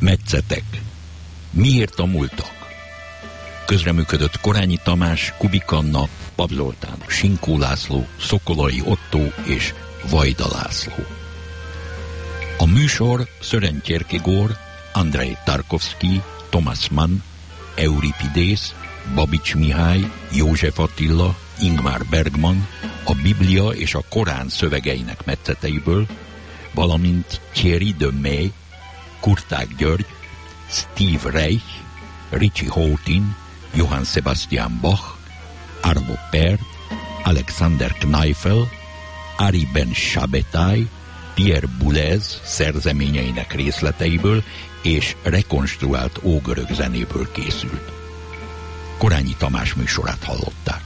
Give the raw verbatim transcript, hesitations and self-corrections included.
Metszetek. Miért a múltak? Közreműködött Korányi Tamás, Kubik Anna, Pap Zoltán, Sinkó László, Szokolai Ottó és Vajda László. A műsor Sören Kierkegaard, Andrei Tarkovsky, Thomas Mann, Euripides, Babics Mihály, József Attila, Ingmar Bergman, a Biblia és a Korán szövegeinek metszeteiből, valamint Thierry de May, Kurták György, Steve Reich, Richie Houghton, Johann Sebastian Bach, Arvo Pärt, Alexander Kneifel, Ari Ben Sabbatai, Pierre Boulez szerzeményeinek részleteiből és rekonstruált ógörög zenéből készült. Korányi Tamás műsorát hallották.